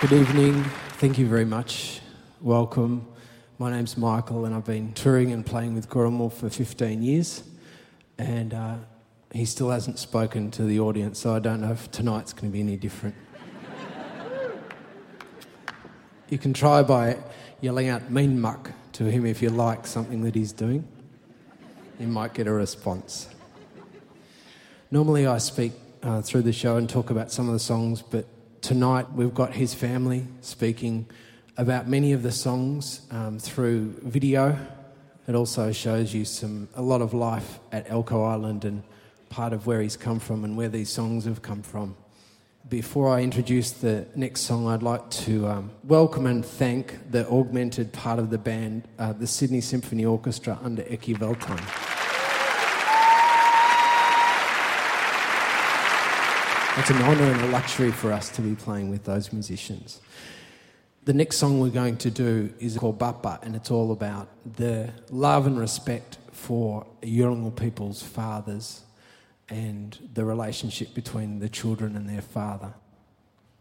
Good evening. Thank you very much. Welcome. My name's Michael and I've been touring and playing with Goromal for 15 years and he still hasn't spoken to the audience, so I don't know if tonight's going to be any different. You can try by yelling out "mean muck" to him if you like something that he's doing. You might get a response. Normally I speak through the show and talk about some of the songs, but tonight we've got his family speaking about many of the songs through video. It also shows you a lot of life at Elcho Island and part of where he's come from and where these songs have come from. Before I introduce the next song, I'd like to welcome and thank the augmented part of the band, the Sydney Symphony Orchestra under Eki Veltan. It's an honour and a luxury for us to be playing with those musicians. The next song we're going to do is called Bapa, and it's all about the love and respect for Yolngu people's fathers and the relationship between the children and their father.